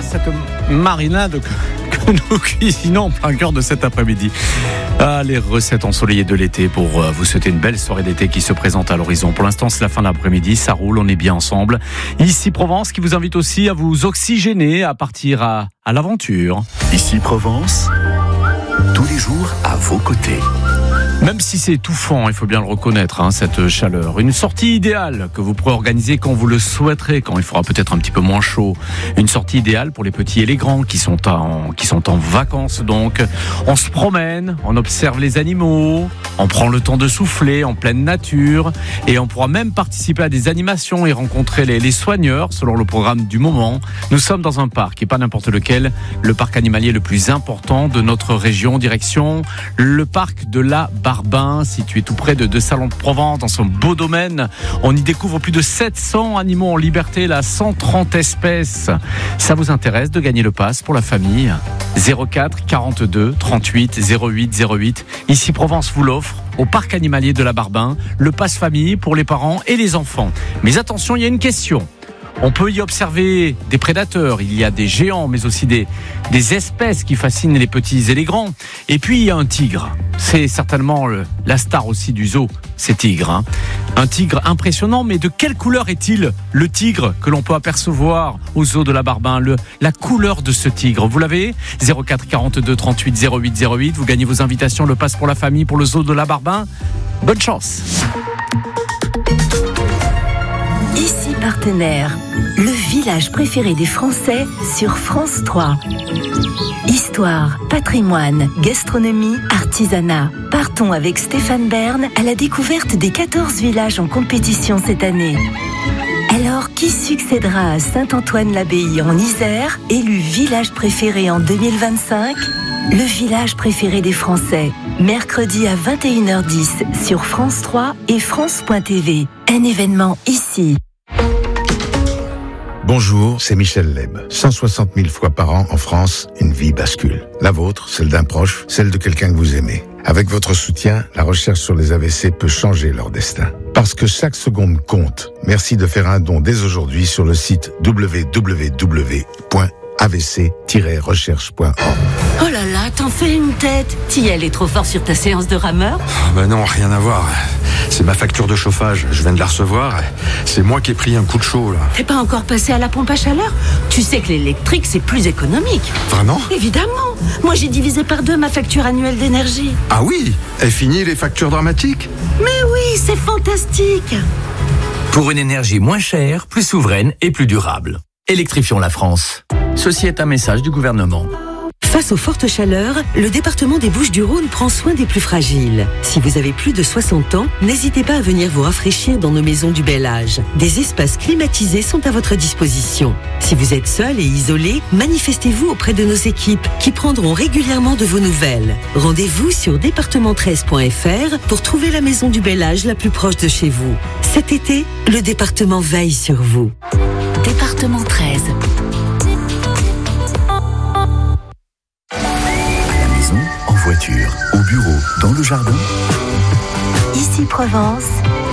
cette marinade que nous cuisinons en plein cœur de cet après-midi. Ah, les recettes ensoleillées de l'été pour vous souhaiter une belle soirée d'été qui se présente à l'horizon. Pour l'instant, c'est la fin de l'après-midi, ça roule, on est bien ensemble. Ici Provence qui vous invite aussi à vous oxygéner, à partir à l'aventure. Ici Provence, tous les jours à vos côtés. Même si c'est étouffant, il faut bien le reconnaître, cette chaleur. Une sortie idéale que vous pourrez organiser quand vous le souhaiterez, quand il fera peut-être un petit peu moins chaud. Une sortie idéale pour les petits et les grands qui sont en vacances donc. On se promène, on observe les animaux, on prend le temps de souffler en pleine nature et on pourra même participer à des animations et rencontrer les soigneurs selon le programme du moment. Nous sommes dans un parc et pas n'importe lequel, le parc animalier le plus important de notre région, direction le parc de la Barbin, situé tout près de Salon de Provence, dans son beau domaine. On y découvre plus de 700 animaux en liberté, là, 130 espèces. Ça vous intéresse de gagner le pass pour la famille ? 04 42 38 08 08. Ici Provence vous l'offre au parc animalier de la Barbin, le pass famille pour les parents et les enfants. Mais attention, il y a une question. On peut y observer des prédateurs, il y a des géants, mais aussi des espèces qui fascinent les petits et les grands. Et puis il y a un tigre. C'est certainement la star aussi du zoo, ces tigres. Un tigre impressionnant, mais de quelle couleur est-il le tigre que l'on peut apercevoir au zoo de la Barbin ? La couleur de ce tigre, vous l'avez ? 04 42 38 08 08. Vous gagnez vos invitations, le pass pour la famille, pour le zoo de la Barbin. Bonne chance. Ici Partenaire, le village préféré des Français sur France 3. Histoire, patrimoine, gastronomie, artisanat. Partons avec Stéphane Bern à la découverte des 14 villages en compétition cette année. Alors, qui succédera à Saint-Antoine-l'Abbaye en Isère, élu village préféré en 2025 ? Le village préféré des Français, mercredi à 21h10 sur France 3 et France.tv. Un événement ici. Bonjour, c'est Michel Leb. 160 000 fois par an en France, une vie bascule. La vôtre, celle d'un proche, celle de quelqu'un que vous aimez. Avec votre soutien, la recherche sur les AVC peut changer leur destin. Parce que chaque seconde compte. Merci de faire un don dès aujourd'hui sur le site www.avc-recherche.org. Oh là là, t'en fais une tête. T'y es allé trop fort sur ta séance de rameur ? Non, rien à voir. C'est ma facture de chauffage, je viens de la recevoir. C'est moi qui ai pris un coup de chaud, là. T'es pas encore passé à la pompe à chaleur ? Tu sais que l'électrique, c'est plus économique. Vraiment ? Évidemment. Moi, j'ai divisé par 2 ma facture annuelle d'énergie. Ah oui ? Est fini les factures dramatiques ? Mais oui, c'est fantastique. Pour une énergie moins chère, plus souveraine et plus durable. Électrifions la France. Ceci est un message du gouvernement. Face aux fortes chaleurs, le département des Bouches-du-Rhône prend soin des plus fragiles. Si vous avez plus de 60 ans, n'hésitez pas à venir vous rafraîchir dans nos maisons du bel âge. Des espaces climatisés sont à votre disposition. Si vous êtes seul et isolé, manifestez-vous auprès de nos équipes qui prendront régulièrement de vos nouvelles. Rendez-vous sur département13.fr pour trouver la maison du bel âge la plus proche de chez vous. Cet été, le département veille sur vous. Département 13. En voiture, au bureau, dans le jardin. Ici Provence,